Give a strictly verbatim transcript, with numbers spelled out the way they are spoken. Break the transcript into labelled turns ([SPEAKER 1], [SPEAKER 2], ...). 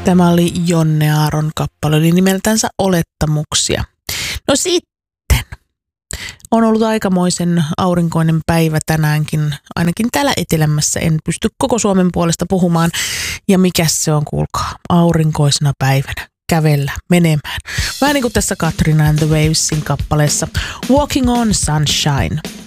[SPEAKER 1] Tämä oli Jonne Aaron kappale, oli nimeltänsä Olettamuksia. No sitten on ollut aikamoisen aurinkoinen päivä tänäänkin, ainakin täällä etelämässä. En pysty koko Suomen puolesta puhumaan. Ja mikäs se on, kuulkaa, aurinkoisena päivänä kävellä, menemään. Vähän niin kuin tässä Katrina and the Wavesin kappaleessa Walking on Sunshine.